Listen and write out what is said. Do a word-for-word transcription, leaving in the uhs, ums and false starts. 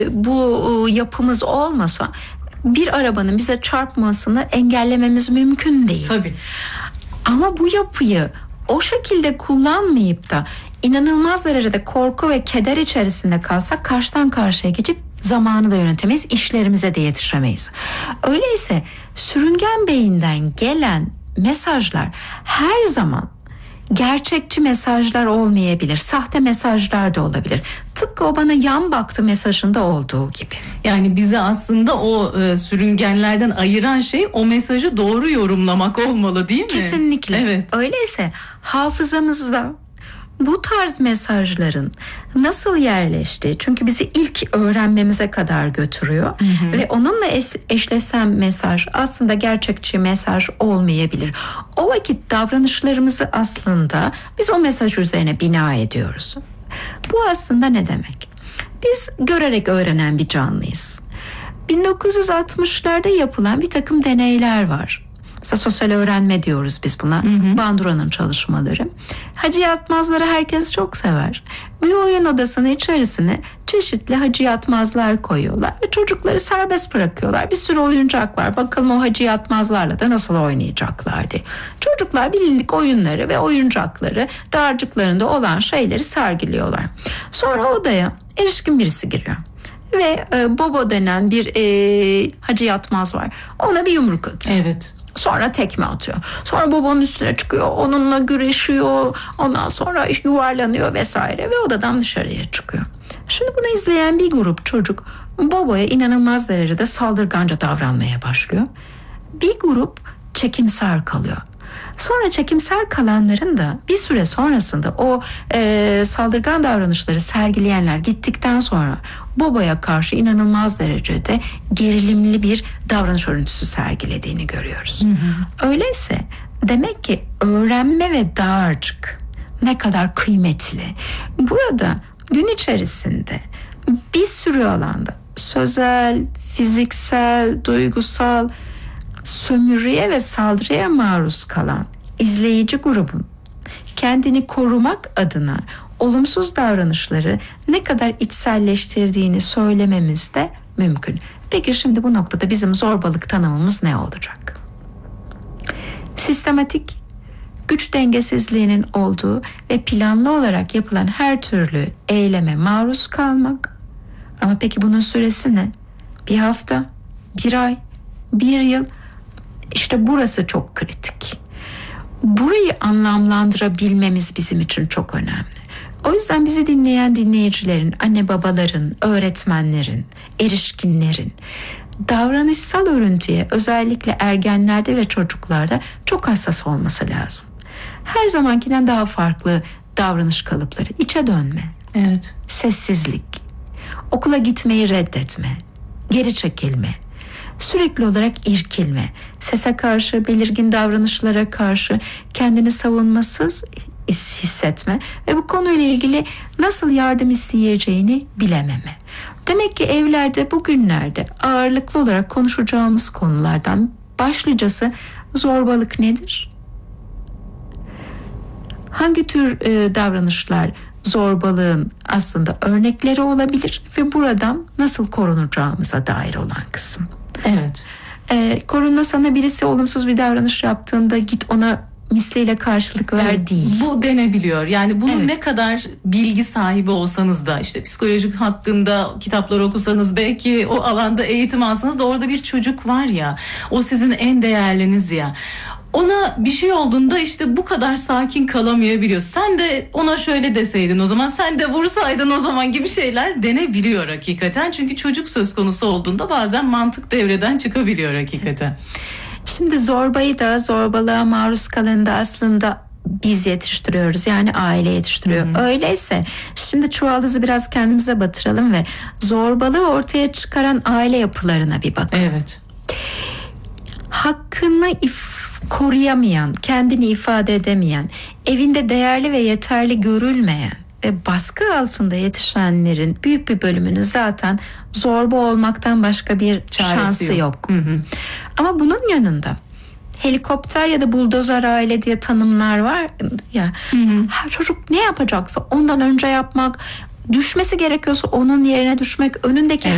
Bu yapımız olmasa bir arabanın bize çarpmasını engellememiz mümkün değil. Tabii. Ama bu yapıyı o şekilde kullanmayıp da inanılmaz derecede korku ve keder içerisinde kalsak karşıdan karşıya geçip zamanı da yönetemeyiz, işlerimize de yetişemeyiz. Öyleyse sürüngen beyinden gelen mesajlar her zaman gerçekçi mesajlar olmayabilir. Sahte mesajlar da olabilir. Tıpkı o bana yan baktı mesajında olduğu gibi. Yani bizi aslında o e, sürüngenlerden ayıran şey o mesajı doğru yorumlamak olmalı, değil mi? Kesinlikle. Evet. Öyleyse hafızamızda bu tarz mesajların nasıl yerleştiği, çünkü bizi ilk öğrenmemize kadar götürüyor. Hı hı. Ve onunla eş, eşleşen mesaj aslında gerçekçi mesaj olmayabilir. O vakit davranışlarımızı aslında biz o mesaj üzerine bina ediyoruz. Bu aslında ne demek? Biz görerek öğrenen bir canlıyız. bin dokuz yüz altmışlarda yapılan bir takım deneyler var. Mesela sosyal öğrenme diyoruz biz buna. Hı hı. Bandura'nın çalışmaları. Hacı yatmazları herkes çok sever. Bir oyun odasının içerisine çeşitli hacı yatmazlar koyuyorlar ve çocukları serbest bırakıyorlar. Bir sürü oyuncak var. Bakalım o hacı yatmazlarla da nasıl oynayacaklar diye. Çocuklar bilindik oyunları ve oyuncakları, dağarcıklarında olan şeyleri sergiliyorlar. Sonra odaya erişkin birisi giriyor. Ve e, Bobo denen bir e, hacı yatmaz var. Ona bir yumruk atıyor. Evet. Sonra tekme atıyor. Sonra babanın üstüne çıkıyor. Onunla güreşiyor. Ondan sonra yuvarlanıyor vesaire. Ve odadan dışarıya çıkıyor. Şimdi bunu izleyen bir grup çocuk Bobo'ya inanılmaz derecede saldırganca davranmaya başlıyor. Bir grup çekimser kalıyor. Sonra çekimser kalanların da bir süre sonrasında o e, saldırgan davranışları sergileyenler gittikten sonra Bobo'ya karşı inanılmaz derecede gerilimli bir davranış örüntüsü sergilediğini görüyoruz. Hı hı. Öyleyse demek ki öğrenme ve dağarcık ne kadar kıymetli. Burada gün içerisinde bir sürü alanda sözel, fiziksel, duygusal sömürüye ve saldırıya maruz kalan izleyici grubun kendini korumak adına olumsuz davranışları ne kadar içselleştirdiğini söylememiz de mümkün. Peki şimdi bu noktada bizim zorbalık tanımımız ne olacak? Sistematik, güç dengesizliğinin olduğu ve planlı olarak yapılan her türlü eyleme maruz kalmak. Ama peki bunun süresi ne? Bir hafta, bir ay, bir yıl. İşte burası çok kritik. Burayı anlamlandırabilmemiz bizim için çok önemli. O yüzden bizi dinleyen dinleyicilerin, anne babaların, öğretmenlerin, erişkinlerin davranışsal örüntüye özellikle ergenlerde ve çocuklarda çok hassas olması lazım. Her zamankinden daha farklı davranış kalıpları, içe dönme, evet, sessizlik, okula gitmeyi reddetme, geri çekilme, sürekli olarak irkilme, sese karşı, belirgin davranışlara karşı kendini savunmasız hissetme ve bu konuyla ilgili nasıl yardım isteyeceğini bilememe. Demek ki evlerde bugünlerde ağırlıklı olarak konuşacağımız konulardan başlıcası zorbalık nedir? Hangi tür e, davranışlar zorbalığın aslında örnekleri olabilir ve buradan nasıl korunacağımıza dair olan kısım. Evet. Ee, korunma sana birisi olumsuz bir davranış yaptığında git ona misliyle karşılık ver, evet, değil. Bu denebiliyor. Yani bunun, evet, ne kadar bilgi sahibi olsanız da, işte psikolojik hakkında kitaplar okusanız, belki o alanda eğitim alsanız da orada bir çocuk var ya, o sizin en değerliniz ya. Ona bir şey olduğunda işte bu kadar sakin kalamayabiliyor. Sen de ona şöyle deseydin o zaman, sen de vursaydın o zaman gibi şeyler denebiliyor hakikaten. Çünkü çocuk söz konusu olduğunda bazen mantık devreden çıkabiliyor hakikaten. Şimdi zorbayı da, zorbalığa maruz kalanı da aslında biz yetiştiriyoruz. Yani aile yetiştiriyor. Hı-hı. Öyleyse şimdi çuvaldızı biraz kendimize batıralım ve zorbalığı ortaya çıkaran aile yapılarına bir bakalım. Evet. Hakkını if- koruyamayan, kendini ifade edemeyen, evinde değerli ve yeterli görülmeyen ve baskı altında yetişenlerin büyük bir bölümünün zaten zorba olmaktan başka bir çaresi şansı yok. yok. Hı hı. Ama bunun yanında helikopter ya da buldozer aile diye tanımlar var ya. Hı hı. Çocuk ne yapacaksa ondan önce yapmak, düşmesi gerekiyorsa onun yerine düşmek, önündeki